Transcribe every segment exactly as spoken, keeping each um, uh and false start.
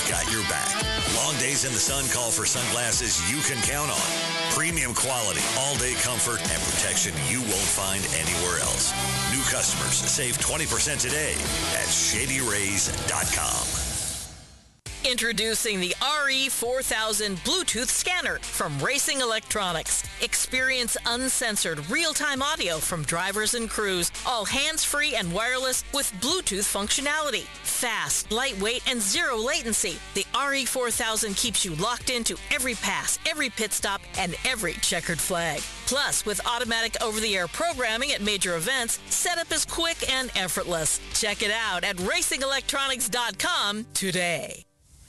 got your back. Long days in the sun call for sunglasses you can count on. Premium quality, all-day comfort, and protection you won't find anywhere else. New customers save twenty percent today at shady rays dot com. Introducing the R E four thousand Bluetooth scanner from Racing Electronics. Experience uncensored real-time audio from drivers and crews, all hands-free and wireless with Bluetooth functionality. Fast, lightweight, and zero latency. The R E four thousand keeps you locked into every pass, every pit stop, and every checkered flag. Plus, with automatic over-the-air programming at major events, setup is quick and effortless. Check it out at racing electronics dot com today.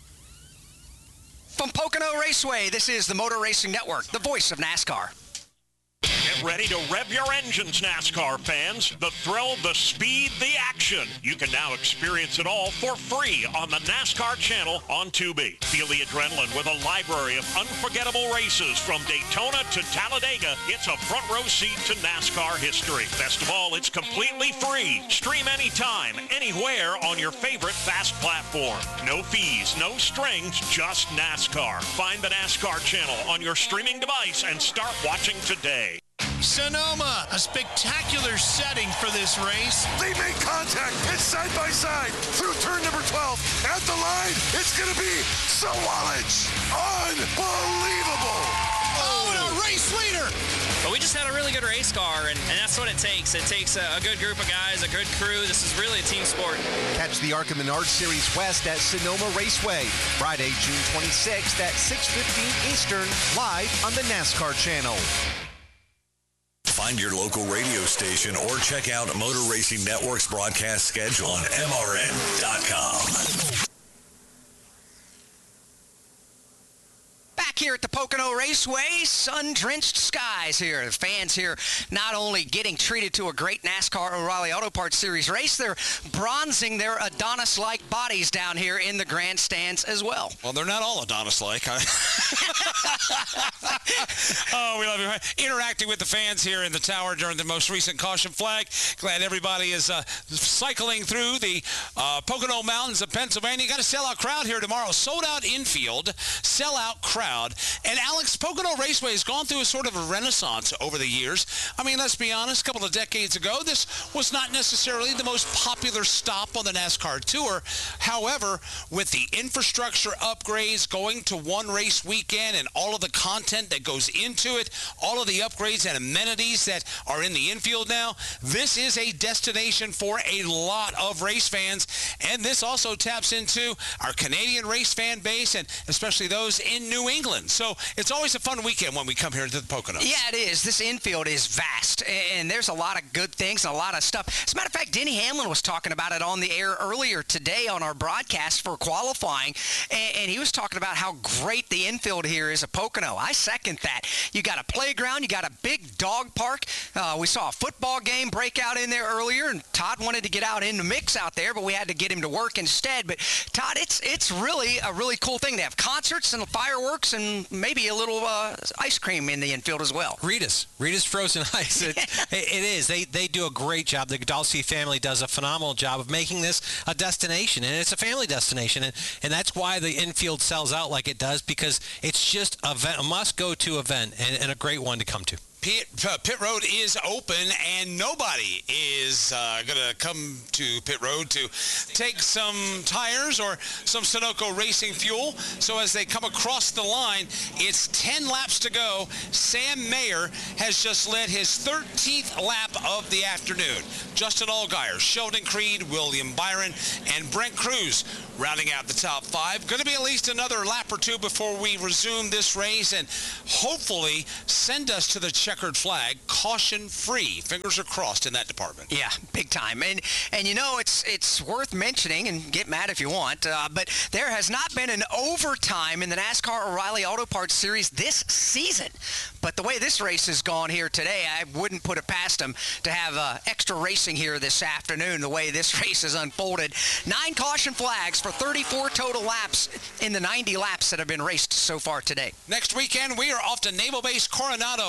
From Pocono Raceway, this is the Motor Racing Network, the voice of NASCAR. Get ready to rev your engines, NASCAR fans. The thrill, the speed, the action. You can now experience it all for free on the NASCAR channel on Tubi. Feel the adrenaline with a library of unforgettable races from Daytona to Talladega. It's a front row seat to NASCAR history. Best of all, it's completely free. Stream anytime, anywhere on your favorite fast platform. No fees, no strings, just NASCAR. Find the NASCAR channel on your streaming device and start watching today. Sonoma, a spectacular setting for this race. They make contact, it's side by side, through turn number twelve. At the line, it's going to be Sawalich. Unbelievable. Oh, and a race leader. But we just had a really good race car, and, and that's what it takes. It takes a, a good group of guys, a good crew. This is really a team sport. Catch the ARCA Menard Series West at Sonoma Raceway, Friday, June twenty-sixth at six fifteen Eastern, live on the NASCAR channel. Find your local radio station or check out Motor Racing Network's broadcast schedule on M R N dot com. Back here at the Pocono Raceway, sun-drenched skies here. The fans here not only getting treated to a great NASCAR O'Reilly Auto Parts Series race, they're bronzing their Adonis-like bodies down here in the grandstands as well. Well, they're not all Adonis-like. Oh, we love you. Interacting with the fans here in the tower during the most recent caution flag. Glad everybody is uh, cycling through the uh, Pocono Mountains of Pennsylvania. You got a sellout crowd here tomorrow. Sold out infield, sellout crowd. And Alex, Pocono Raceway has gone through a sort of a renaissance over the years. I mean, let's be honest, a couple of decades ago, this was not necessarily the most popular stop on the NASCAR Tour. However, with the infrastructure upgrades, going to one race weekend and all of the content that goes into it, all of the upgrades and amenities that are in the infield now, this is a destination for a lot of race fans. And this also taps into our Canadian race fan base, and especially those in New England. So it's always a fun weekend when we come here to the Poconos. Yeah, it is. This infield is vast, and there's a lot of good things and a lot of stuff. As a matter of fact, Denny Hamlin was talking about it on the air earlier today on our broadcast for qualifying, and he was talking about how great the infield here is at Pocono. I second that. You got a playground, you got a big dog park. Uh, we saw a football game break out in there earlier, and Todd wanted to get out in the mix out there, but we had to get him to work instead. But Todd, it's it's really a really cool thing. They have concerts and fireworks and maybe a little uh, ice cream in the infield as well. Rita's. Rita's Frozen Ice. It, it is. They they do a great job. The Godolski family does a phenomenal job of making this a destination, and it's a family destination, and, and that's why the infield sells out like it does, because it's just a, a must-go-to event and, and a great one to come to. Pit, uh, pit road is open, and nobody is uh, going to come to pit road to take some tires or some Sunoco racing fuel. So as they come across the line, it's ten laps to go. Sam Mayer has just led his thirteenth lap of the afternoon. Justin Allgaier, Sheldon Creed, William Byron, and Brent Cruz rounding out the top five. Going to be at least another lap or two before we resume this race and hopefully send us to the checkered flag, caution-free. Fingers are crossed in that department. Yeah, big time. And and you know, it's it's worth mentioning, and get mad if you want, uh, but there has not been an overtime in the NASCAR O'Reilly Auto Parts Series this season. But the way this race has gone here today, I wouldn't put it past them to have uh, extra racing here this afternoon, the way this race has unfolded. Nine caution flags for thirty-four total laps in the ninety laps that have been raced so far today. Next weekend, we are off to Naval Base Coronado in San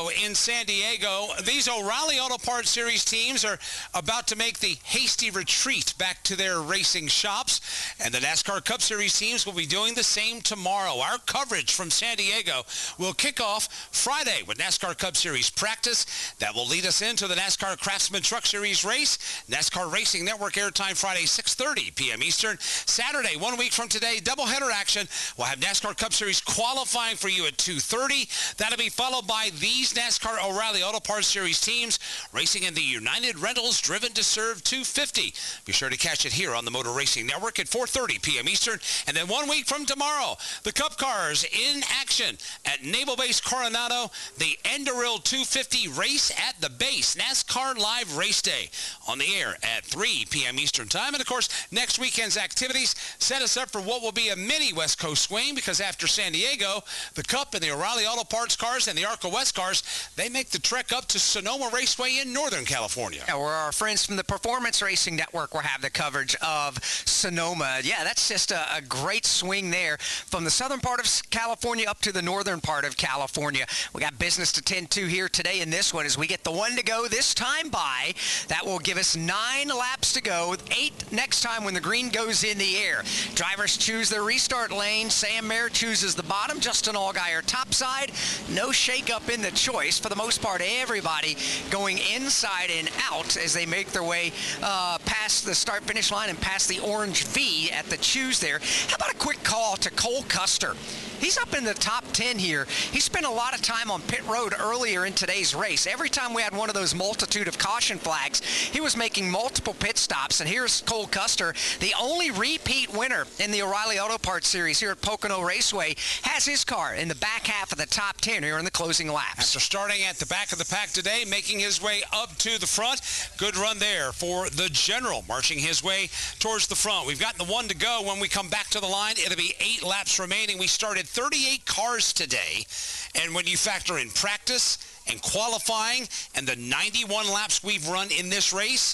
San Diego. These O'Reilly Auto Parts Series teams are about to make the hasty retreat back to their racing shops, and the NASCAR Cup Series teams will be doing the same tomorrow. Our coverage from San Diego will kick off Friday with NASCAR Cup Series practice. That will lead us into the NASCAR Craftsman Truck Series race. NASCAR Racing Network airtime Friday, six thirty p.m. Eastern. Saturday, one week from today, doubleheader action. We'll have NASCAR Cup Series qualifying for you at two thirty. That'll be followed by these NASCAR O'Reilly Auto Parts Series teams racing in the United Rentals Driven to Serve two fifty. Be sure to catch it here on the Motor Racing Network at four thirty p.m. Eastern. And then one week from tomorrow, the Cup Cars in action at Naval Base Coronado, the Enderil two fifty race at the base. NASCAR Live Race Day on the air at three p.m. Eastern Time. And, of course, next weekend's activities set us up for what will be a mini West Coast swing, because after San Diego, the Cup and the O'Reilly Auto Parts cars and the ARCA West cars, they make the trek up to Sonoma Raceway in Northern California. Yeah, where our friends from the Performance Racing Network will have the coverage of Sonoma. Yeah, that's just a, a great swing there from the southern part of California up to the northern part of California. We got business to tend to here today in this one as we get the one to go this time by. That will give us nine laps to go, eight next time when the green goes in the air. Drivers choose their restart lane. Sam Mayer chooses the bottom. Justin Allgaier topside. No shake-up in the choice. For the most part, everybody going inside and out as they make their way uh, past the start-finish line and past the orange V at the choose there. How about a quick call to Cole Custer? He's up in the top ten here. He spent a lot of time on pit road earlier in today's race. Every time we had one of those multitude of caution flags, he was making multiple pit stops. And here's Cole Custer, the only repeat winner in the O'Reilly Auto Parts Series here at Pocono Raceway, has his car in the back half of the top ten here in the closing laps. After starting at the back of the pack today, making his way up to the front. Good run there for the General, marching his way towards the front. We've got the one to go. When we come back to the line, it'll be eight laps remaining. We started thirty-eight cars today, and when you factor in practice and qualifying and the ninety-one laps we've run in this race,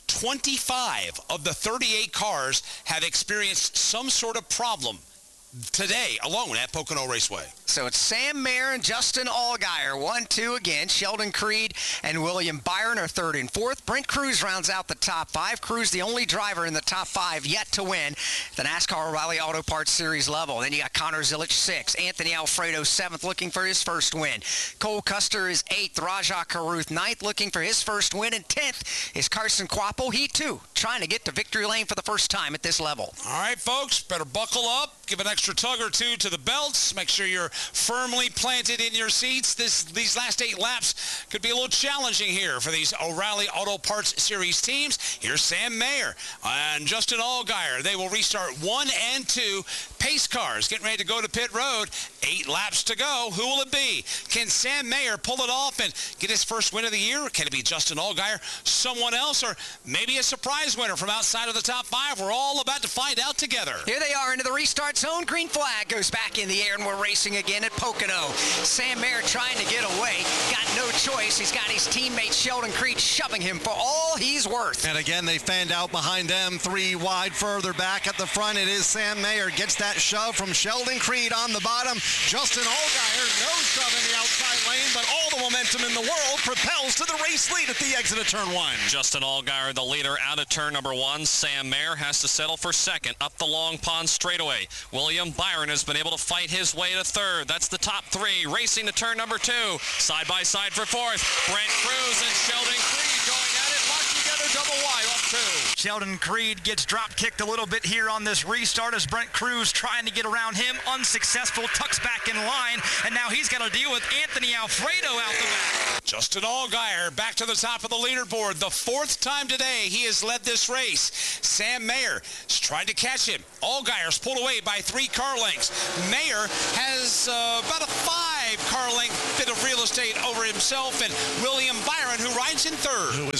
twenty-five of the thirty-eight cars have experienced some sort of problem today alone at Pocono Raceway. So it's Sam Mayer and Justin Allgaier, one, two again. Sheldon Creed and William Byron are third and fourth. Brent Cruz rounds out the top five. Cruz, the only driver in the top five yet to win the NASCAR O'Reilly Auto Parts Series level. Then you got Connor Zilic, sixth. Anthony Alfredo, seventh, looking for his first win. Cole Custer is eighth. Rajah Caruth, ninth, looking for his first win. And tenth is Carson Quappo. He, too, trying to get to victory lane for the first time at this level. All right, folks, better buckle up. Give an extra tug or two to the belts. Make sure you're firmly planted in your seats. This, these last eight laps could be a little challenging here for these O'Reilly Auto Parts Series teams. Here's Sam Mayer and Justin Allgaier. They will restart one and two. Pace cars getting ready to go to pit road. Eight laps to go. Who will it be? Can Sam Mayer pull it off and get his first win of the year? Can it be Justin Allgaier, someone else, or maybe a surprise winner from outside of the top five? We're all about to find out together. Here they are into the restart zone. Green flag goes back in the air, and we're racing again at Pocono. Sam Mayer trying to get away. Got no choice. He's got his teammate Sheldon Creed shoving him for all he's worth. And again, they fanned out behind them, three wide further back at the front. It is Sam Mayer. Gets that shove from Sheldon Creed on the bottom. Justin Allgaier, no shove in the outside lane, but all the momentum in the world propels to the race lead at the exit of turn one. Justin Allgaier, the leader, out of turn number one. Sam Mayer has to settle for second up the Long Pond straightaway. William Byron has been able to fight his way to third. That's the top three. Racing to turn number two. Side by side for fourth. Brent Cruz and Sheldon Creed going at it. Locked together, double wide off two. Sheldon Creed gets drop kicked a little bit here on this restart as Brent Cruz trying to get around him. Unsuccessful. Tucks back in line. And now he's got to deal with Anthony Alfredo out the back. Justin Allgaier back to the top of the leaderboard. The fourth time today he has led this race. Sam Mayer is trying to catch him. Allgaier's pulled away by three car lengths. Mayer has uh, about a five car length bit of real estate over himself, and William Byron, who rides in third. Who is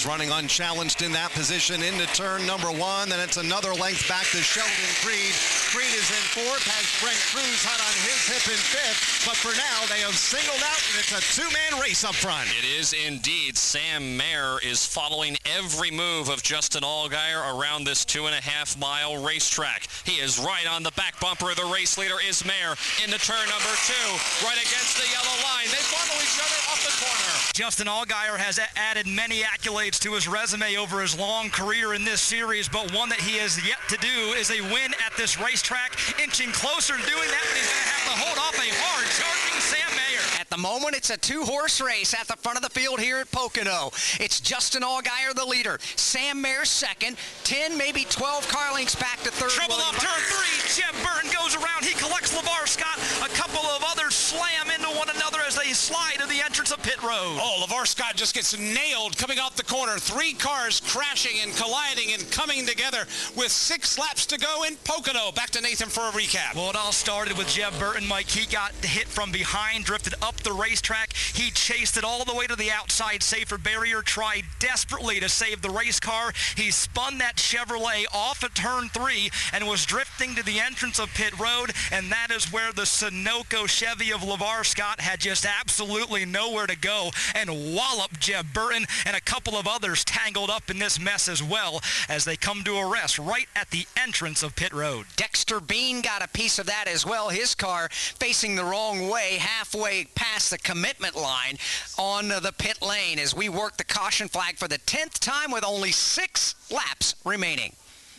running unchallenged in that position into turn number one. Then it's another length back to Sheldon Creed. Creed is in fourth, has Brent Cruz hot on his hip in fifth. But for now, they have singled out, and it's a two-man race up front. It is indeed. Sam Mayer is following every move of Justin Allgaier around this two-and-a-half-mile racetrack. He is right on the back bumper. The race leader is Mayer into turn number two, right against the yellow line. They follow each other up the corner. Justin Allgaier has a- added many accolades to his resume over his long career in this series, but one that he has yet to do is a win at this racetrack, inching closer to doing that, but he's going to have to hold off a hard-charging Sam Mayer. At the moment, it's a two-horse race at the front of the field here at Pocono. It's Justin Allgaier, the leader. Sam Mayer second. ten, maybe twelve car lengths back to third. Trouble off turn three. Jeb Burton goes around. He collects LeVar Scott. A couple of others slam into one another as they slide to the entrance of pit road. Oh, LeVar Scott just gets nailed coming off the corner. Three cars crashing and colliding and coming together with six laps to go in Pocono. Back to Nathan for a recap. Well, it all started with Jeb Burton, Mike. He got hit from behind, drifted up the racetrack. He chased it all the way to the outside safer barrier, tried desperately to save the race car. He spun that Chevrolet off at turn three and was drifting to the entrance of pit road, and that is where the Sunoco Chevy of LeVar Scott had just absolutely nowhere to go and walloped Jeb Burton and a couple of others tangled up in this mess as well as they come to a rest right at the entrance of pit road. Dexter Bean got a piece of that as well. His car facing the wrong way halfway past the commitment line on the pit lane as we work the caution flag for the tenth time with only six laps remaining.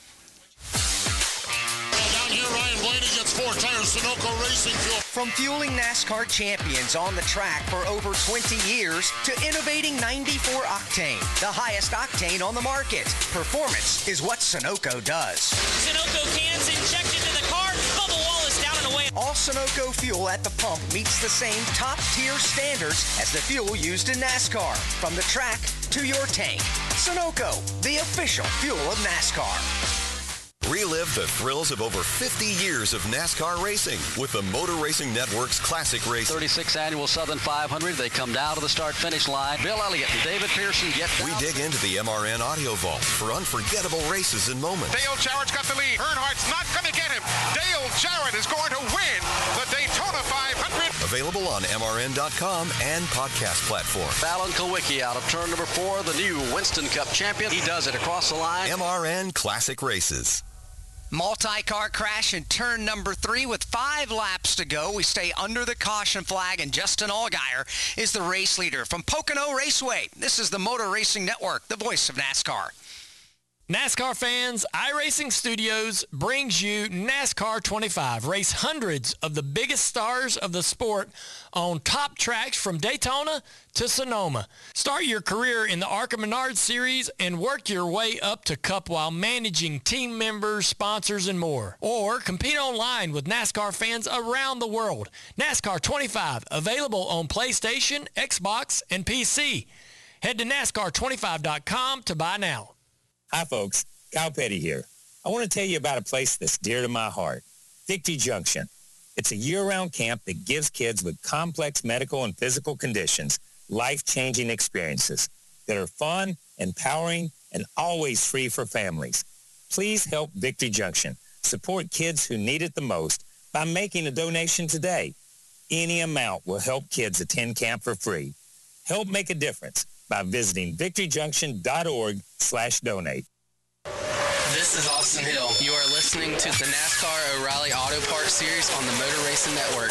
Down here, Ryan Blaney gets four tires, Sunoco Racing Fuel. From fueling NASCAR champions on the track for over twenty years to innovating ninety-four octane, the highest octane on the market. Performance is what Sunoco does. Sunoco cans injected to the car, bubble wall is down and away. All Sunoco fuel at the pump meets the same top-tier standards as the fuel used in NASCAR. From the track to your tank. Sunoco, the official fuel of NASCAR. Relive the thrills of over fifty years of NASCAR racing with the Motor Racing Network's Classic Racing. thirty-sixth Annual Southern five hundred. They come down to the start-finish line. Bill Elliott and David Pearson get down. We dig into the M R N audio vault for unforgettable races and moments. Dale Jarrett's got the lead. Earnhardt's not going to get him. Dale Jarrett is going to win the Daytona five hundred. Available on M R N dot com and podcast platform. Alan Kulwicki out of turn number four, the new Winston Cup champion. He does it across the line. M R N Classic Races. Multi-car crash in turn number three with five laps to go. We stay under the caution flag, and Justin Allgaier is the race leader from Pocono Raceway. This is the Motor Racing Network, the voice of NASCAR. NASCAR fans, iRacing Studios brings you NASCAR twenty-five. Race hundreds of the biggest stars of the sport on top tracks from Daytona to Sonoma. Start your career in the ARCA Menard Series and work your way up to Cup while managing team members, sponsors, and more. Or compete online with NASCAR fans around the world. NASCAR twenty-five, available on PlayStation, Xbox, and P C. Head to NASCAR twenty-five dot com to buy now. Hi, folks. Kyle Petty here. I want to tell you about a place that's dear to my heart, Victory Junction. It's a year-round camp that gives kids with complex medical and physical conditions life-changing experiences that are fun, empowering, and always free for families. Please help Victory Junction support kids who need it the most by making a donation today. Any amount will help kids attend camp for free. Help make a difference by visiting victory junction dot org slash donate. This is Austin Hill. You are listening to the NASCAR O'Reilly Auto Parts Series on the Motor Racing Network.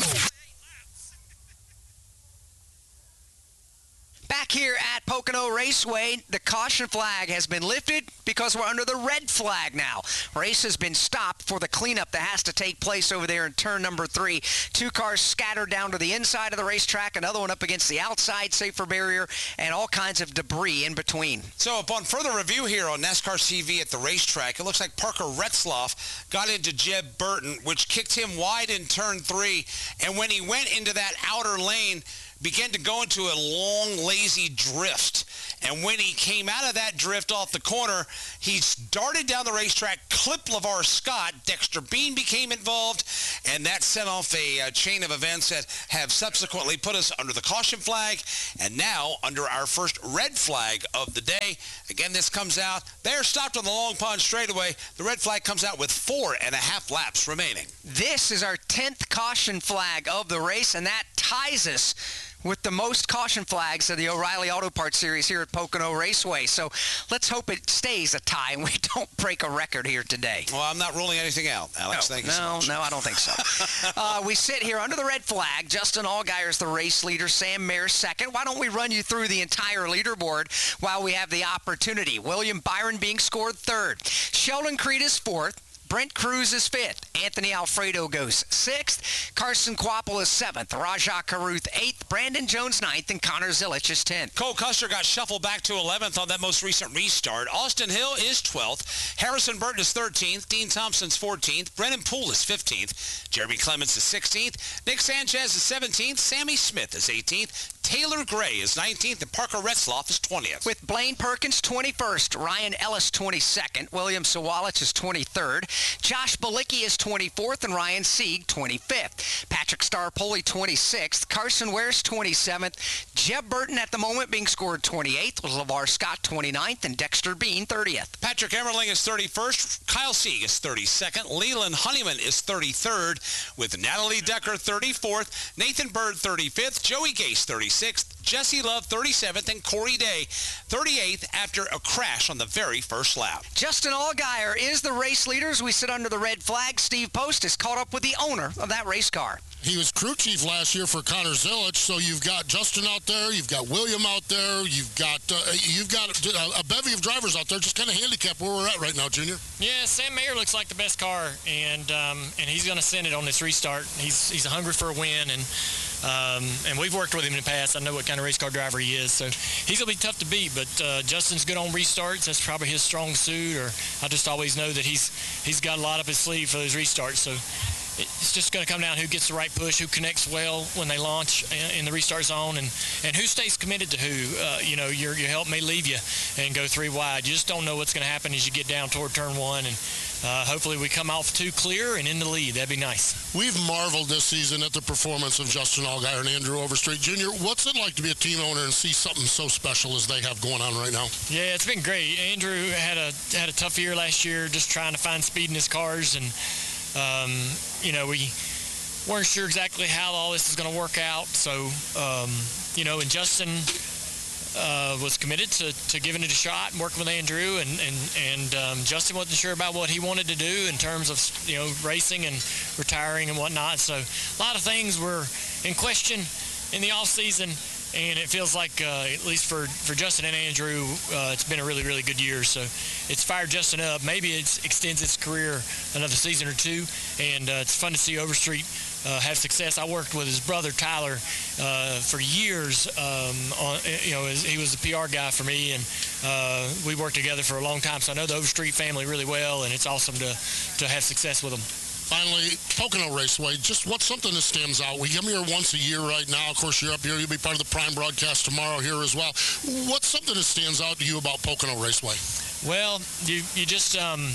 Back here at Pocono Raceway, the caution flag has been lifted because we're under the red flag now. Race has been stopped for the cleanup that has to take place over there in turn number three. Two cars scattered down to the inside of the racetrack, another one up against the outside safer barrier, and all kinds of debris in between. So upon further review here on NASCAR T V at the racetrack, it looks like Parker Retzloff got into Jeb Burton, which kicked him wide in turn three, and when he went into that outer lane, began to go into a long, lazy drift. And when he came out of that drift off the corner, he darted down the racetrack, clipped LeVar Scott. Dexter Bean became involved, and that set off a uh, chain of events that have subsequently put us under the caution flag, and now under our first red flag of the day. Again, this comes out. They're stopped on the Long Pond straightaway. The red flag comes out with four and a half laps remaining. This is our tenth caution flag of the race, and that ties us with the most caution flags of the O'Reilly Auto Parts Series here at Pocono Raceway. So let's hope it stays a tie and we don't break a record here today. Well, I'm not ruling anything out, Alex. No, Thank you so no, much. no, I don't think so. uh, we sit here under the red flag. Justin Allgaier's the race leader. Sam Mayer second. Why don't we run you through the entire leaderboard while we have the opportunity? William Byron being scored third. Sheldon Creed is fourth. Brent Cruz is fifth. Anthony Alfredo goes sixth. Carson Kvapil is seventh. Rajah Caruth eighth. Brandon Jones ninth. And Connor Zilich is tenth. Cole Custer got shuffled back to eleventh on that most recent restart. Austin Hill is twelfth. Harrison Burton is thirteenth. Dean Thompson's fourteenth. Brennan Poole is fifteenth. Jeremy Clements is sixteenth. Nick Sanchez is seventeenth. Sammy Smith is eighteenth. Taylor Gray is nineteenth, and Parker Retzloff is twentieth. With Blaine Perkins twenty-first, Ryan Ellis twenty-second, William Sawalich is twenty-third, Josh Balicki is twenty-fourth, and Ryan Sieg twenty-fifth. Patrick Starpoli twenty-sixth, Carson Ware's twenty-seventh, Jeb Burton at the moment being scored twenty-eighth, with LeVar Scott twenty-ninth, and Dexter Bean thirtieth. Patrick Emmerling is thirty-first, Kyle Sieg is thirty-second, Leland Honeyman is thirty-third, with Natalie Decker thirty-fourth, Nathan Bird thirty-fifth, Joey Gase thirty-sixth, Jesse Love thirty-seventh, and Corey Day thirty-eighth after a crash on the very first lap. Justin Allgaier is the race leader as we sit under the red flag. Steve Post is caught up with the owner of that race car. He was crew chief last year for Connor Zilich, so you've got Justin out there, you've got William out there, you've got uh, you've got a, a bevy of drivers out there, just kind of handicapped where we're at right now, Junior. Yeah, Sam Mayer looks like the best car, and um, and he's going to send it on this restart. He's he's hungry for a win, and um, and we've worked with him in the past. I know what kind of race car driver he is, so he's going to be tough to beat. But uh, Justin's good on restarts. That's probably his strong suit, or I just always know that he's he's got a lot up his sleeve for those restarts. So it's just going to come down who gets the right push, who connects well when they launch in the restart zone, and, and who stays committed to who. Uh, you know, your, your help may leave you and go three wide. You just don't know what's going to happen as you get down toward turn one, and uh, hopefully we come off two clear and in the lead. That'd be nice. We've marveled this season at the performance of Justin Allgaier and Andrew Overstreet. Junior, what's it like to be a team owner and see something so special as they have going on right now? Yeah, it's been great. Andrew had a had a tough year last year just trying to find speed in his cars, and Um, you know, we weren't sure exactly how all this is going to work out. So, um, you know, and Justin uh, was committed to, to giving it a shot and working with Andrew. And, and, and um, Justin wasn't sure about what he wanted to do in terms of, you know, racing and retiring and whatnot. So a lot of things were in question in the off season. And it feels like, uh, at least for, for Justin and Andrew, uh, it's been a really, really good year. So it's fired Justin up. Maybe it extends his career another season or two. And uh, it's fun to see Overstreet uh, have success. I worked with his brother, Tyler, uh, for years. Um, on, you know, he was the P R guy for me. And uh, we worked together for a long time. So I know the Overstreet family really well. And it's awesome to, to have success with them. Finally, Pocono Raceway, just what's something that stands out? We come here once a year right now. Of course, you're up here. You'll be part of the Prime broadcast tomorrow here as well. What's something that stands out to you about Pocono Raceway? Well, you, you just um,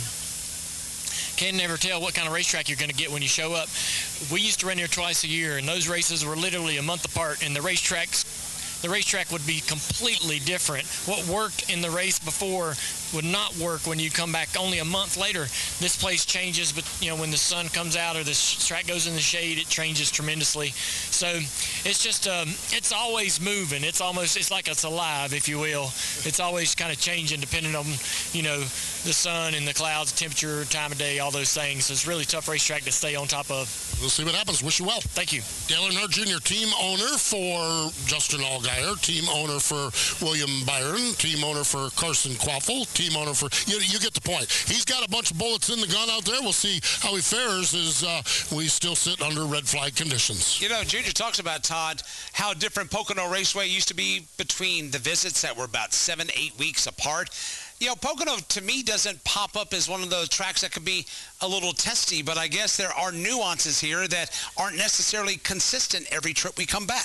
can never tell what kind of racetrack you're going to get when you show up. We used to run here twice a year, and those races were literally a month apart, and the racetracks the racetrack would be completely different. What worked in the race before would not work when you come back only a month later. This place changes, but you know, when the sun comes out or the track goes in the shade, it changes tremendously. So it's just, um, it's always moving. It's almost, it's like it's alive, if you will. It's always kind of changing depending on, you know, the sun and the clouds, temperature, time of day, all those things. So it's a really tough racetrack to stay on top of. We'll see what happens. Wish you well. Thank you. Dale Earnhardt Junior, team owner for Justin Allgaier, team owner for William Byron, team owner for Carson Kvapil, team owner for, you, you get the point. He's got a bunch of bullets in the gun out there. We'll see how he fares as uh, we still sit under red flag conditions. You know, Junior talks about, Todd, how different Pocono Raceway used to be between the visits that were about seven, eight weeks apart. You know, Pocono, to me, doesn't pop up as one of those tracks that could be a little testy, but I guess there are nuances here that aren't necessarily consistent every trip we come back.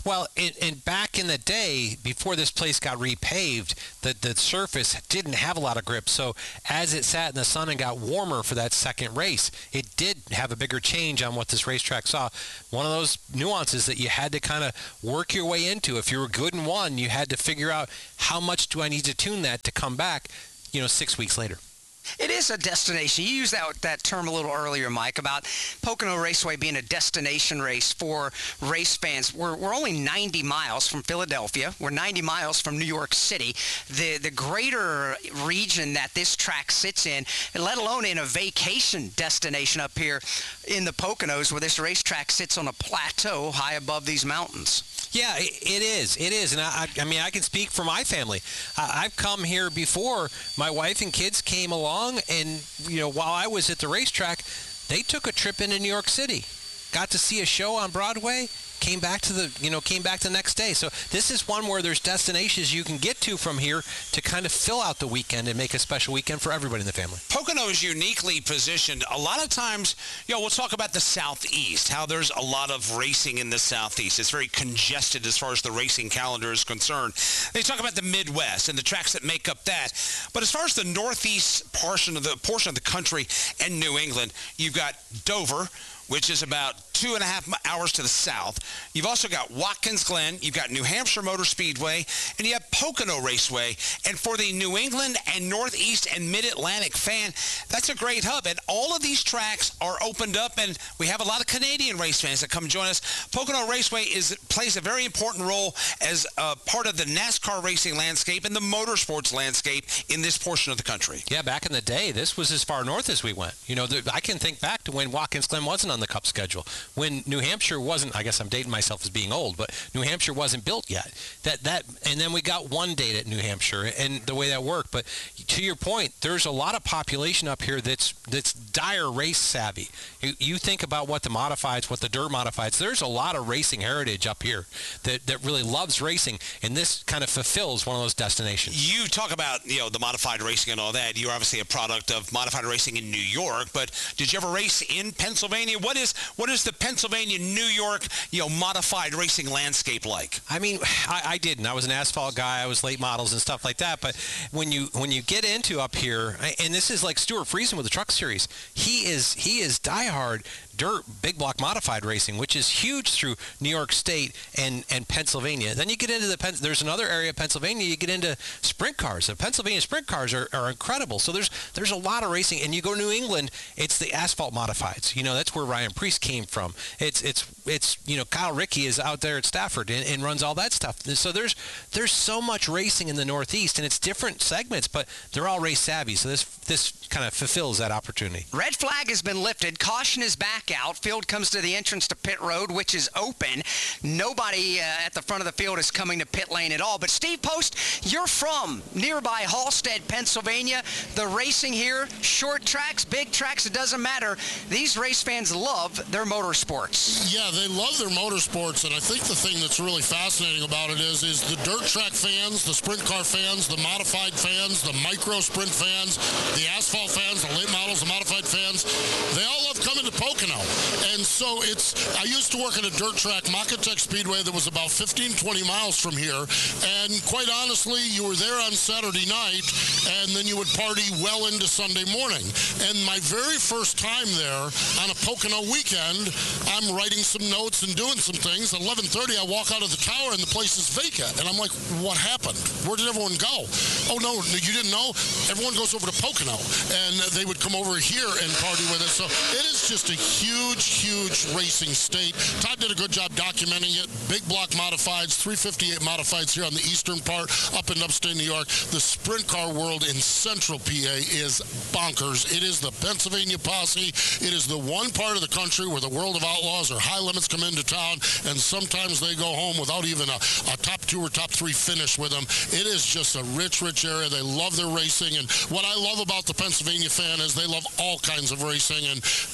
Well, it, and back in the day, before this place got repaved, the, the surface didn't have a lot of grip. So as it sat in the sun and got warmer for that second race, it did have a bigger change on what this racetrack saw. One of those nuances that you had to kind of work your way into. If you were good in one, you had to figure out how much do I need to tune that to come back, you know, six weeks later. It is a destination. You used that that term a little earlier, Mike, about Pocono Raceway being a destination race for race fans. We're, we're only ninety miles from Philadelphia. We're ninety miles from New York City. The the greater region that this track sits in, let alone in a vacation destination up here in the Poconos, where this racetrack sits on a plateau high above these mountains. Yeah, it is. It is. And I, I mean, I can speak for my family. I, I've come here before. My wife and kids came along, and, you know, while I was at the racetrack, they took a trip into New York City, got to see a show on Broadway, came back to the, you know, came back the next day. So this is one where there's destinations you can get to from here to kind of fill out the weekend and make a special weekend for everybody in the family. Pocono is uniquely positioned. A lot of times, you know, we'll talk about the Southeast, how there's a lot of racing in the Southeast. It's very congested as far as the racing calendar is concerned. They talk about the Midwest and the tracks that make up that. But as far as the Northeast portion of the portion of the country and New England, you've got Dover, which is about two and a half hours to the south. You've also got Watkins Glen, you've got New Hampshire Motor Speedway, and you have Pocono Raceway. And for the New England and Northeast and Mid-Atlantic fan, that's a great hub. And all of these tracks are opened up, and we have a lot of Canadian race fans that come join us. Pocono Raceway is plays a very important role as a part of the NASCAR racing landscape and the motorsports landscape in this portion of the country. Yeah, back in the day, this was as far north as we went. You know, the, I can think back to when Watkins Glen wasn't on the Cup schedule, when New Hampshire wasn't, I guess I'm dating myself as being old, but New Hampshire wasn't built yet. That that, and then we got one date at New Hampshire, and the way that worked. But to your point, there's a lot of population up here that's that's dire race savvy. You, you think about what the modifieds, what the dirt modifieds, there's a lot of racing heritage up here that, that really loves racing, and this kind of fulfills one of those destinations. You talk about, you know, the modified racing and all that. You're obviously a product of modified racing in New York, but did you ever race in Pennsylvania? What is what is the Pennsylvania, New York, you know, modified racing landscape like? I mean, I, I didn't. I was an asphalt guy. I was late models and stuff like that. But when you when you get into up here, and this is like Stuart Friesen with the Truck Series, he is he is diehard dirt big block modified racing, which is huge through New York State and, and Pennsylvania. Then you get into the there's another area of Pennsylvania, you get into sprint cars. The Pennsylvania sprint cars are, are incredible. So there's there's a lot of racing. And you go to New England, it's the asphalt modifieds. You know, that's where Ryan Preece came from. It's it's it's you know, Kyle Rickey is out there at Stafford and, and runs all that stuff. So there's there's so much racing in the Northeast, and it's different segments, but they're all race savvy. So this this kind of fulfills that opportunity. Red flag has been lifted. Caution is back out. Field comes to the entrance to pit road, which is open. Nobody uh, at the front of the field is coming to pit lane at all. But Steve Post, you're from nearby Halstead, Pennsylvania. The racing here, short tracks, big tracks, it doesn't matter. These race fans love their motorsports. Yeah, they love their motorsports, and I think the thing that's really fascinating about it is is the dirt track fans, the sprint car fans, the modified fans, the micro sprint fans, the asphalt fans, the late models, the modified fans, they all love coming to Pocono. And so it's, I used to work at a dirt track, Makatech Speedway, that was about fifteen, twenty miles from here. And quite honestly, you were there on Saturday night, and then you would party well into Sunday morning. And my very first time there on a Pocono weekend, I'm writing some notes and doing some things. At eleven thirty, I walk out of the tower, and the place is vacant. And I'm like, what happened? Where did everyone go? Oh, no, you didn't know? Everyone goes over to Pocono. And they would come over here and party with us. So it is just a huge, huge racing state. Todd did a good job documenting it. Big block modifieds, three fifty-eight modifieds here on the eastern part, up in upstate New York. The sprint car world in central P A is bonkers. It is the Pennsylvania posse. It is the one part of the country where the World of Outlaws or High Limits come into town, and sometimes they go home without even a, a top two or top three finish with them. It is just a rich, rich area. They love their racing, and what I love about the Pennsylvania fan is they love all kinds of racing, and when now we're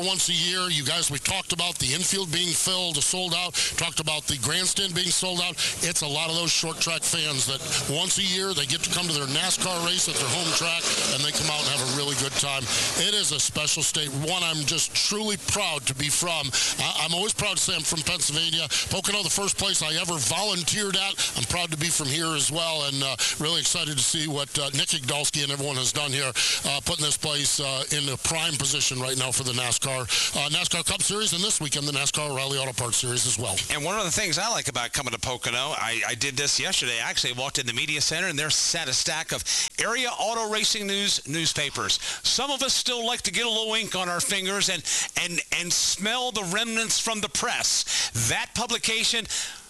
once a year. You guys, we talked about the infield being filled, sold out, talked about the grandstand being sold out. It's a lot of those short track fans that once a year they get to come to their NASCAR race at their home track, and they come out and have a really good time. It is a special state, one I'm just truly proud to be from. I- I'm always proud to say I'm from Pennsylvania. Pocono, the first place I ever volunteered at. I'm proud to be from here as well, and uh, really excited to see what uh, Nick Igdalski and everyone has done here, uh, putting this place uh, in a prime position right now for the NASCAR uh, NASCAR Cup Series, and this weekend the NASCAR O'Reilly Auto Parts Series as well. And one of the things I like about coming to Pocono, I, I did this yesterday. I actually walked in the media center, and there's sat a stack of area auto racing news newspapers. Some of us still like to get a little ink on our fingers and and and smell the remnants from the press. That publication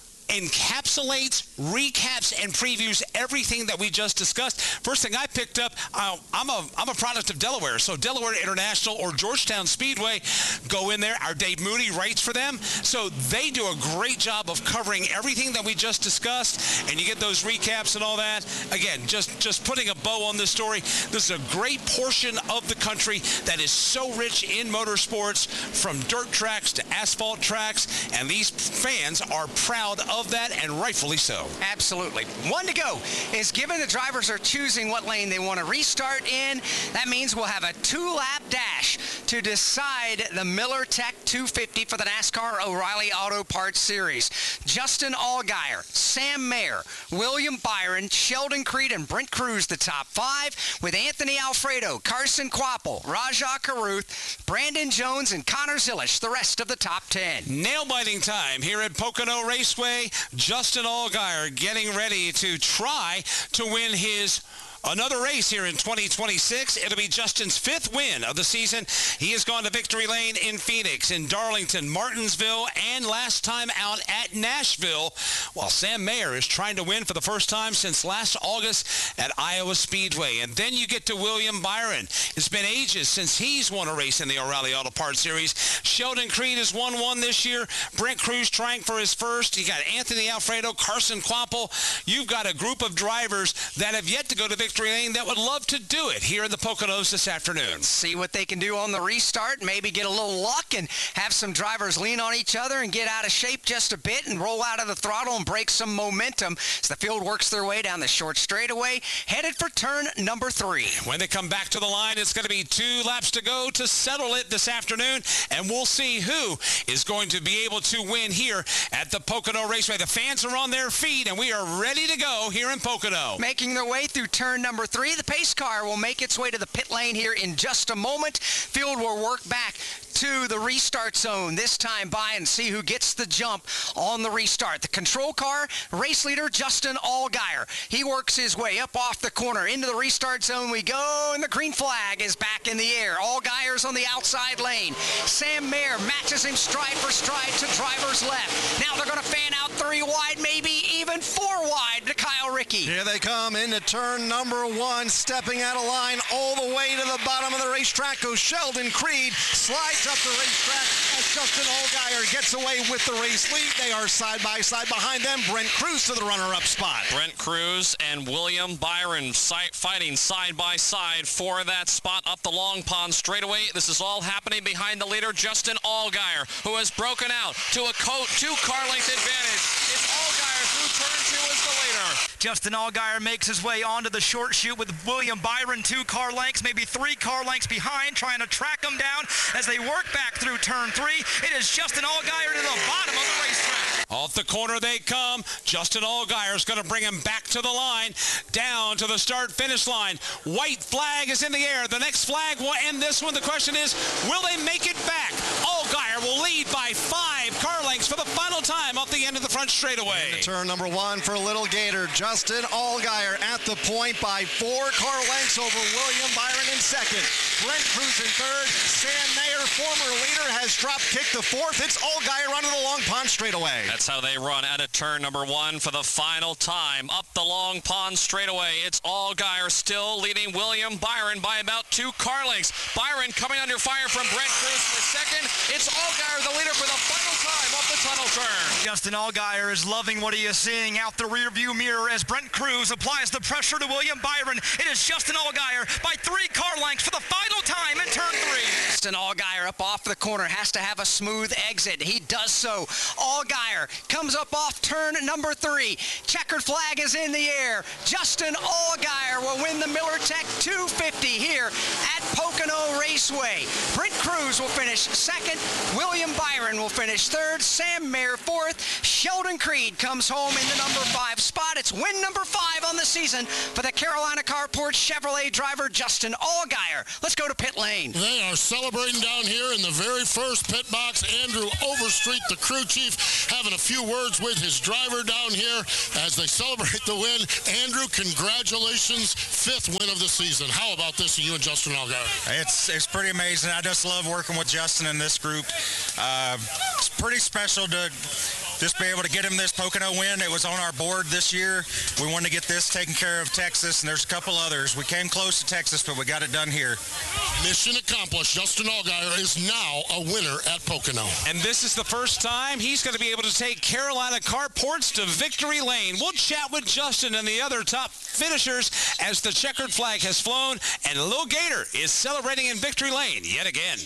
encapsulates, recaps, and previews everything that we just discussed. First thing I picked up, uh, I'm a I'm a product of Delaware, so Delaware International or Georgetown Speedway, go in there. Our Dave Moody writes for them, so they do a great job of covering everything that we just discussed, and you get those recaps and all that. Again, just just putting a bow on this story. This is a great portion of the country that is so rich in motorsports, from dirt tracks to asphalt tracks, and these fans are proud of of that, and rightfully so. Absolutely. One to go is given. The drivers are choosing what lane they want to restart in. That means we'll have a two-lap dash to decide the Miller Tech two fifty for the NASCAR O'Reilly Auto Parts Series. Justin Allgaier, Sam Mayer, William Byron, Sheldon Creed, and Brent Cruz the top five, with Anthony Alfredo, Carson Kvapil, Rajah Caruth, Brandon Jones, and Connor Zilisch the rest of the top ten. Nail-biting time here at Pocono Raceway. Justin Allgaier getting ready to try to win his another race here in twenty twenty-six. It'll be Justin's fifth win of the season. He has gone to victory lane in Phoenix, in Darlington, Martinsville, and last time out at Nashville, while Sam Mayer is trying to win for the first time since last August at Iowa Speedway. And then you get to William Byron. It's been ages since he's won a race in the O'Reilly Auto Parts Series. Sheldon Creed has won one this year. Brent Cruz trying for his first. You got Anthony Alfredo, Carson Kvapil. You've got a group of drivers that have yet to go to victory lane that would love to do it here in the Poconos this afternoon. See what they can do on the restart, maybe get a little luck and have some drivers lean on each other and get out of shape just a bit and roll out of the throttle and break some momentum as the field works their way down the short straightaway, headed for turn number three. When they come back to the line, it's going to be two laps to go to settle it this afternoon, and we'll see who is going to be able to win here at the Pocono Raceway. The fans are on their feet, and we are ready to go here in Pocono. Making their way through turn number three, the pace car will make its way to the pit lane here in just a moment. Field will work back to the restart zone this time by and see who gets the jump on the restart. The control car, race leader Justin Allgaier. He works his way up off the corner into the restart zone we go, and the green flag is back in the air. Allgaier's on the outside lane. Sam Mayer matches him stride for stride to driver's left. Now they're going to fan out three wide, maybe even four wide to Kyle Rickey. Here they come into turn number one, stepping out of line all the way to the bottom of the racetrack goes Sheldon Creed, slides up the racetrack as Justin Allgaier gets away with the race lead. They are side by side behind them. Brent Cruz to the runner-up spot. Brent Cruz and William Byron si- fighting side by side for that spot up the Long Pond straightaway. This is all happening behind the leader, Justin Allgaier, who has broken out to a co- two-car length advantage. It's Allgaier through turn two as the leader. Justin Allgaier makes his way onto the short chute with William Byron two car lengths, maybe three car lengths behind, trying to track him down as they work back through turn three. It is Justin Allgaier to the bottom of the racetrack. Off the corner they come. Justin Allgaier is going to bring him back to the line, down to the start-finish line. White flag is in the air. The next flag will end this one. The question is, will they make it back? Allgaier will lead by five car lengths for the final time off the end of the front straightaway. Into turn number one for Little Gator. Justin Allgaier at the point by four car lengths over William Byron in second. Brent Cruz in third. Sam Mayer, former leader, has drop-kicked the fourth. It's Allgaier running the Long Pond straightaway. That's how they run out of turn number one for the final time. Up the Long Pond straightaway, it's Allgaier still leading William Byron by about two car lengths. Byron coming under fire from Brent Cruz for second. It's Allgaier, the leader, for the final time off the tunnel turn. Justin Allgaier is loving what he is seeing out the rearview mirror as Brent Cruz applies the pressure to William Byron. It is Justin Allgaier by three car lengths for the final time in turn three. Justin Allgaier up off the corner has to have a smooth exit. He does so. Allgaier comes up off turn number three. Checkered flag is in the air. Justin Allgaier will win the Miller Tech two fifty here at Pocono Raceway. Brent Cruz will finish second. William Byron will finish third. Sam Mayer fourth. Sheldon Creed comes home in the number five spot. It's win number five on the season for the Carolina Carport Chevrolet driver Justin Allgaier. Let's go to pit lane. They are celebrating down here in the very first pit box. Andrew Overstreet, the crew chief, having a few words with his driver down here as they celebrate the win. Andrew, congratulations, fifth win of the season. How about this, you and Justin Allgaier? It's it's pretty amazing. I just love working with Justin in this group. Uh, it's pretty special to just be able to get him this Pocono win. It was on our board this year. We wanted to get this taken care of Texas, and there's a couple others. We came close to Texas, but we got it done here. Mission accomplished. Justin Allgaier is now a winner at Pocono. And this is the first time he's going to be able to take Carolina Carports to victory lane. We'll chat with Justin and the other top finishers as the checkered flag has flown, and Lil Gator is celebrating in victory lane yet again.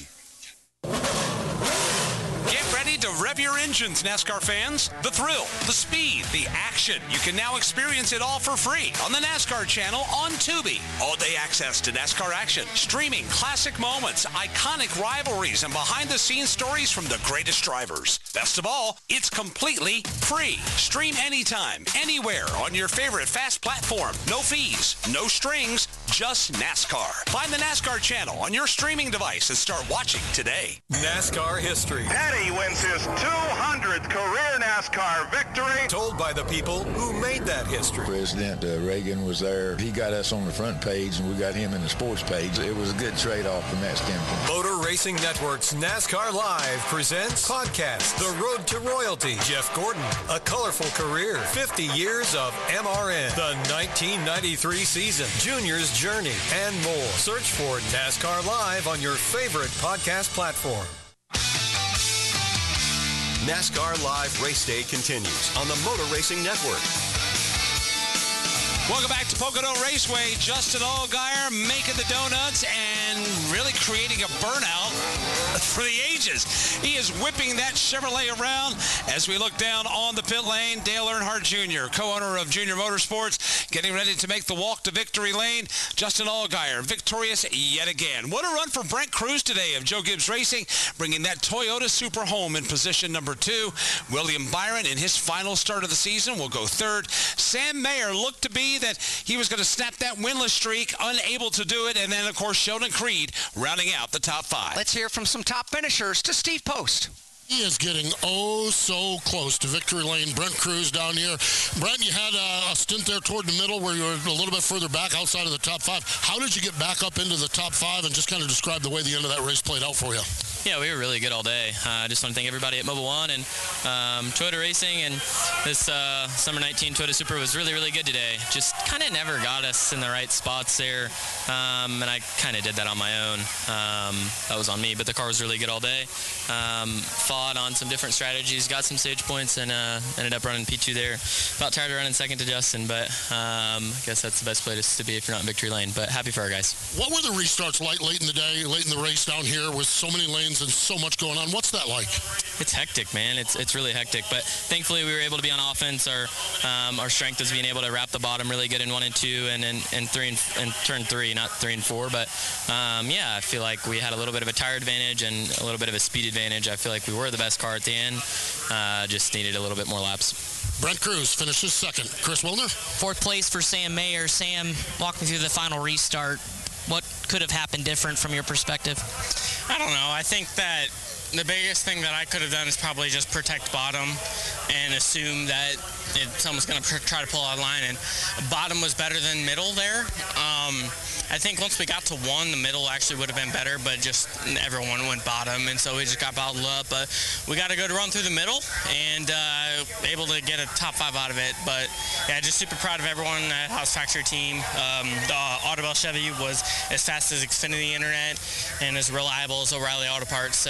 Get ready to rev your engines, NASCAR fans. The thrill, the speed, the action. You can now experience it all for free on the NASCAR channel on Tubi. All-day access to NASCAR action, streaming classic moments, iconic rivalries, and behind-the-scenes stories from the greatest drivers. Best of all, it's completely free. Stream anytime, anywhere on your favorite fast platform. No fees, no strings, just NASCAR. Find the NASCAR channel on your streaming device and start watching today. NASCAR history. Petty wins his two hundredth career NASCAR victory. Told by the people who made that history. President uh, Reagan was there. He got us on the front page, and we got him in the sports page. It was a good trade-off from that standpoint. Motor Racing Network's NASCAR Live presents podcast The Road to Royalty. Jeff Gordon, A Colorful Career, fifty years of M R N, the nineteen ninety-three season, Junior's Journey, and more. Search for NASCAR Live on your favorite podcast platform. NASCAR Live Race Day continues on the Motor Racing Network. Welcome back to Pocono Raceway. Justin Allgaier making the donuts and really creating a burnout for the ages. He is whipping that Chevrolet around as we look down on the pit lane. Dale Earnhardt Junior, co-owner of Junior Motorsports, getting ready to make the walk to victory lane. Justin Allgaier victorious yet again. What a run for Brent Cruz today of Joe Gibbs Racing, bringing that Toyota Supra home in position number two. William Byron in his final start of the season will go third. Sam Mayer looked to be that he was going to snap that winless streak, unable to do it, and then, of course, Sheldon Creed rounding out the top five. Let's hear from some top finishers to Steve Post. He is getting oh so close to victory lane. Brent Cruz down here. Brent, you had a, a stint there toward the middle where you were a little bit further back outside of the top five. How did you get back up into the top five, and just kind of describe the way the end of that race played out for you? Yeah, we were really good all day. I uh, just want to thank everybody at Mobil One and um, Toyota Racing, and this uh, Summer nineteen Toyota Supra was really, really good today. Just kind of never got us in the right spots there, um, and I kind of did that on my own. Um, that was on me, but the car was really good all day. Um, fought on some different strategies, got some stage points, and uh, ended up running P two there. About tired of running second to Justin, but um, I guess that's the best place to be if you're not in victory lane, but happy for our guys. What were the restarts like late in the day, late in the race down here with so many lanes and so much going on? What's that like? It's hectic, man. It's it's really hectic, but thankfully we were able to be on offense. Our um, our strength was being able to wrap the bottom really good in one and two, and and, and three and, and turn three, not three and four. But um, yeah, I feel like we had a little bit of a tire advantage and a little bit of a speed advantage. I feel like we were the best car at the end. Uh, just needed a little bit more laps. Brent Cruz finishes second. Chris Wilner? Fourth place for Sam Mayer. Sam, walk me through the final restart. What could have happened different from your perspective? I don't know. I think that the biggest thing that I could have done is probably just protect bottom and assume that it, someone's going to pr- try to pull out a line. And bottom was better than middle there. Um, I think once we got to one, the middle actually would have been better, but just everyone went bottom, and so we just got bottled up. But we got a good run through the middle and uh, able to get a top five out of it. But yeah, just super proud of everyone at House Factory team. Um, the Audubon Chevy was as fast as Xfinity Internet and as reliable as O'Reilly Auto Parts. So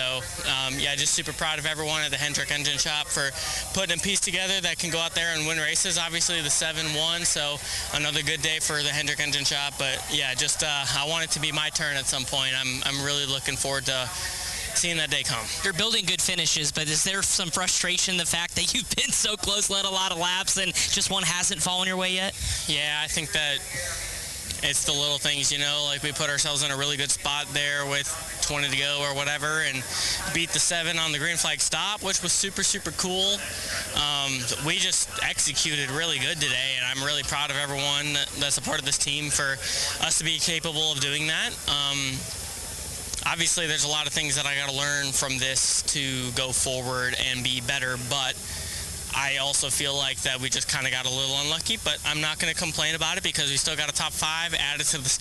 um, yeah, just super proud of everyone at the Hendrick Engine Shop for putting a piece together that can go out there and win races. Obviously, the seven won, so another good day for the Hendrick Engine Shop. But yeah, just uh, I want it to be my turn at some point. I'm I'm really looking forward to seeing that day come. You're building good finishes, but is there some frustration the fact that you've been so close, led a lot of laps, and just one hasn't fallen your way yet? Yeah, I think that it's the little things, you know, like we put ourselves in a really good spot there with twenty to go or whatever and beat the seven on the green flag stop, which was super, super cool. Um, we just executed really good today, and I'm really proud of everyone that's a part of this team for us to be capable of doing that. Um, Obviously, there's a lot of things that I got to learn from this to go forward and be better, but I also feel like that we just kind of got a little unlucky, but I'm not going to complain about it because we still got a top five added to the